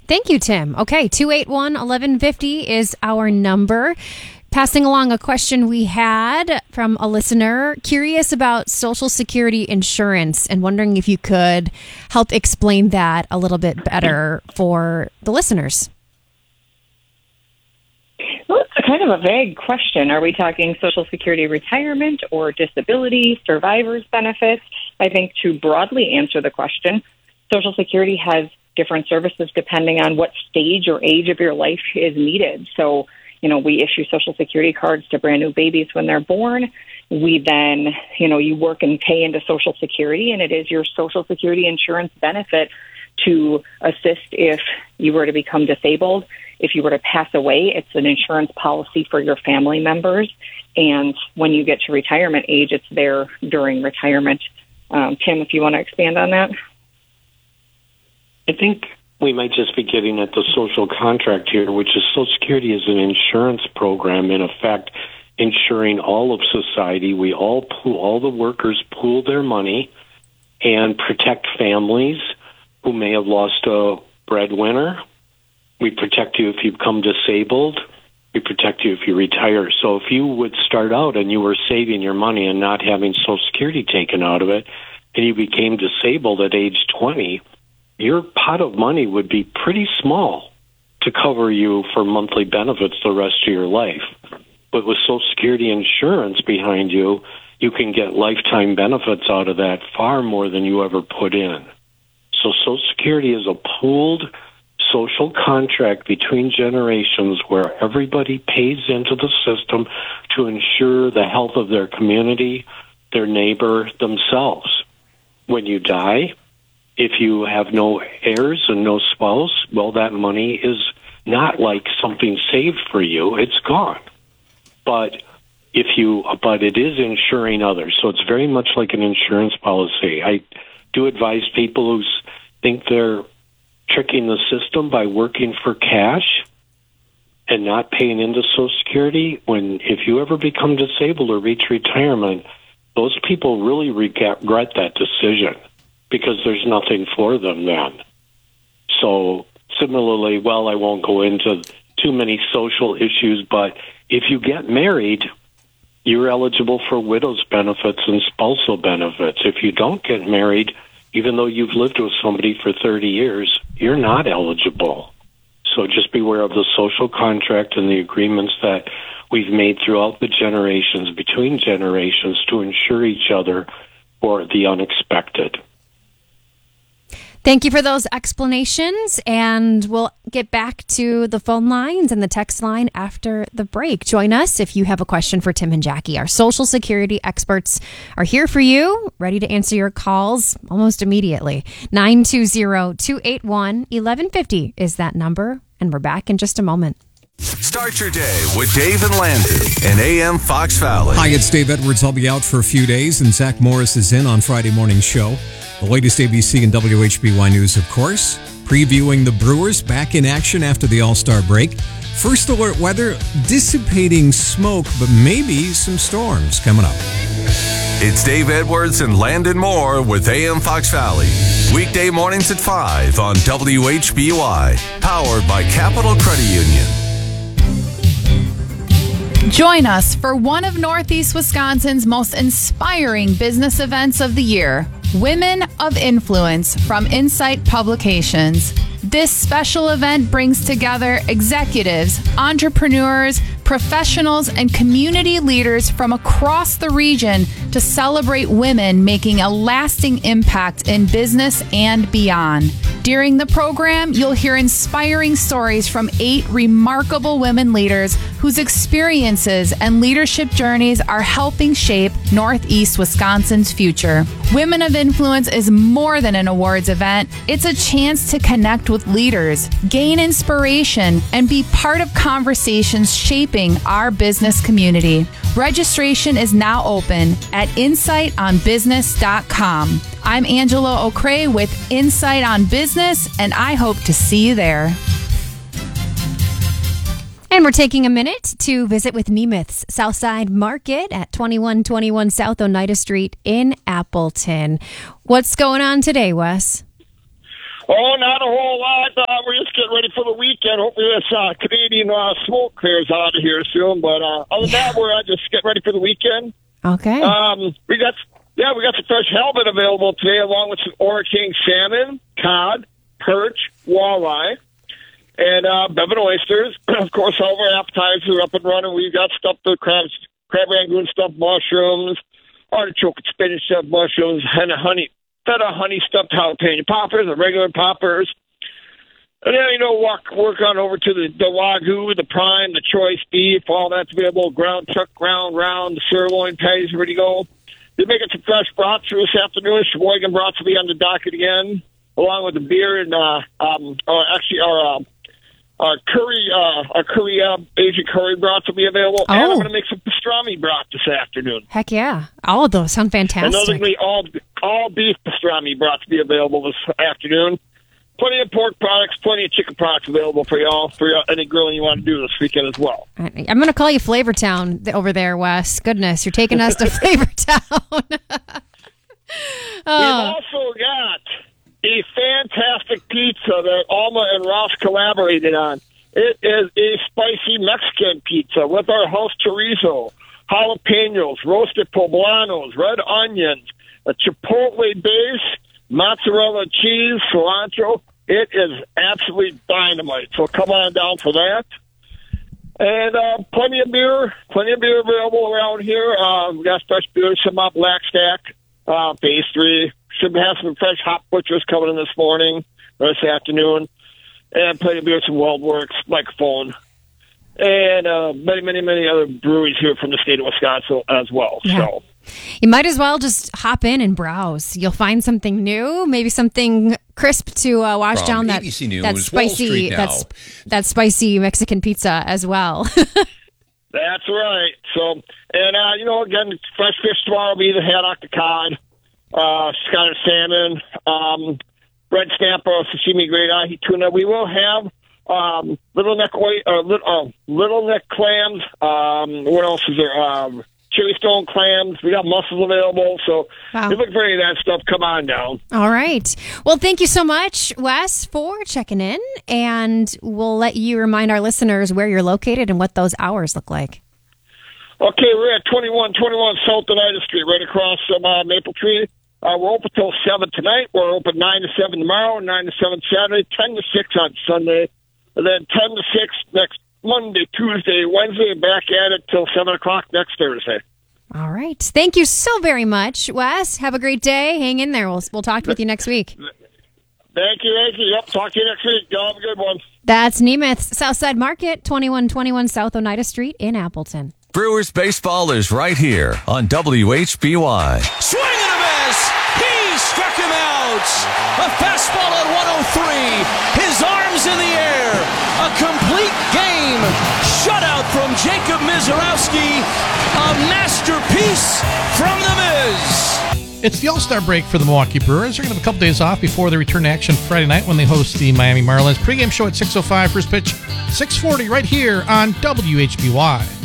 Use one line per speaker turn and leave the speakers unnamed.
Thank you, Tim. Okay, 281-1150 is our number. Passing along a question we had from a listener curious about Social Security insurance and wondering if you could help explain that a little bit better for the listeners.
Well, it's kind of a vague question. Are we talking Social Security retirement or disability, survivor's benefits? I think to broadly answer the question, Social Security has different services depending on what stage or age of your life is needed. So, we issue Social Security cards to brand new babies when they're born. We then, you work and pay into Social Security, and it is your Social Security insurance benefit to assist if you were to become disabled. If you were to pass away, it's an insurance policy for your family members. And when you get to retirement age, it's there during retirement. Tim, if you want to expand on that.
I think we might just be getting at the social contract here, which is Social Security is an insurance program, in effect, insuring all of society. We all the workers pool their money and protect families who may have lost a breadwinner. We protect you if you become disabled. We protect you if you retire. So if you would start out and you were saving your money and not having Social Security taken out of it, and you became disabled at age 20, your pot of money would be pretty small to cover you for monthly benefits the rest of your life. But with Social Security insurance behind you, you can get lifetime benefits out of that, far more than you ever put in. So Social Security is a pooled social contract between generations where everybody pays into the system to ensure the health of their community, their neighbor, themselves. When you die, if you have no heirs and no spouse, well, that money is not like something saved for you. It's gone. But it is insuring others. So it's very much like an insurance policy. I do advise people who think they're tricking the system by working for cash and not paying into Social Security. If you ever become disabled or reach retirement, those people really regret that decision, because there's nothing for them then. So similarly, I won't go into too many social issues, but if you get married, you're eligible for widow's benefits and spousal benefits. If you don't get married, even though you've lived with somebody for 30 years, you're not eligible. So just beware of the social contract and the agreements that we've made throughout the generations, between generations, to insure each other for the unexpected.
Thank you for those explanations, and we'll get back to the phone lines and the text line after the break. Join us if you have a question for Tim and Jackie. Our Social Security experts are here for you, ready to answer your calls almost immediately. 920-281-1150 is that number, and we're back in just a moment.
Start your day with Dave and Landon in AM Fox Valley.
Hi, it's Dave Edwards. I'll be out for a few days, and Zach Morris is in on Friday morning show. The latest ABC and WHBY news, of course. Previewing the Brewers back in action after the All-Star break. First alert weather, dissipating smoke, but maybe some storms coming up.
It's Dave Edwards and Landon Moore with AM Fox Valley. Weekday mornings at 5 on WHBY. Powered by Capital Credit Union.
Join us for one of Northeast Wisconsin's most inspiring business events of the year, Women of Influence from Insight Publications. This special event brings together executives, entrepreneurs, professionals, and community leaders from across the region to celebrate women making a lasting impact in business and beyond. During the program, you'll hear inspiring stories from 8 remarkable women leaders whose experiences and leadership journeys are helping shape Northeast Wisconsin's future. Women of Influence is more than an awards event. It's a chance to connect with leaders, gain inspiration, and be part of conversations shaping our business community. Registration is now open at insightonbusiness.com. I'm Angela O'Cray with Insight on Business, and I hope to see you there.
And we're taking a minute to visit with Nemeth's Southside Market at 2121 South Oneida Street in Appleton. What's going on today, Wes?
Oh, not a whole lot. We're just getting ready for the weekend. Hopefully this Canadian smoke clears out of here soon. But other than that, we're just getting ready for the weekend.
Okay.
We got some fresh halibut available today, along with some Ora King salmon, cod, perch, walleye, and bevan oysters. Of course, all of our appetizers are up and running. We've got stuffed crab rangoon stuffed mushrooms, artichoke and spinach stuffed mushrooms, and feta honey stuffed jalapeno poppers, the regular poppers. And then, work on over to the Wagyu, the prime, the choice beef, all that's available. Ground chuck, ground round, the sirloin patties ready to go. They're making some fresh brats for this afternoon. Sheboygan brats will be on the docket again, along with the beer and our curry Asian curry brats will be available. And I'm going to make some pastrami brat this afternoon.
Heck yeah! All of those sound fantastic.
And those are going to be all beef pastrami brats will be available this afternoon. Plenty of pork products, plenty of chicken products available for y'all, for any grilling you want to do this weekend as well.
I'm going to call you Flavortown over there, Wes. Goodness, you're taking us to Flavortown.
We've also got a fantastic pizza that Alma and Ross collaborated on. It is a spicy Mexican pizza with our house chorizo, jalapenos, roasted poblanos, red onions, a chipotle base, mozzarella cheese, cilantro. It is absolutely dynamite. So come on down for that. And plenty of beer available around here. We got fresh beer, some Black Stack, Phase 3. Should have some fresh hot butchers coming in this morning or this afternoon. And plenty of beer, some WeldWorks, Microphone. And many other breweries here from the state of Wisconsin as well.
Yeah.
So
you might as well just hop in and browse. You'll find something new, maybe something crisp to wash
From
down that
ABC News,
that spicy that spicy Mexican pizza as well.
That's right. So, and again, fresh fish tomorrow will be the haddock, the cod, Scottish salmon, red snapper, sashimi, great ahi tuna. We will have little neck clams. What else is there? Chili stone clams. We got mussels available. So if you look for any of that stuff, come on down.
All right. Well, thank you so much, Wes, for checking in. And we'll let you remind our listeners where you're located and what those hours look like.
Okay, we're at 2121 South Oneida Street, right across from Maple Tree. We're open till 7 tonight. We're open 9 to 7 tomorrow, 9 to 7 Saturday, 10 to 6 on Sunday, and then 10 to 6 next Monday, Tuesday, Wednesday, and back at it till 7 o'clock next Thursday.
All right. Thank you so very much, Wes. Have a great day. Hang in there. We'll talk with you next week.
Thank you. Yep, talk to you next week. Y'all have a good one.
That's Nemeth's Southside Market, 2121 South Oneida Street in Appleton.
Brewers baseball is right here on WHBY.
Swing and a miss. He struck him out. A fastball at 103. His arms in the air. A complete game. Shutout from Jacob Mizorowski. A masterpiece from the Miz.
It's the All-Star break for the Milwaukee Brewers. They're going to have a couple days off before they return to action Friday night when they host the Miami Marlins. Pre-game show at 6:05. First pitch, 6:40 right here on WHBY.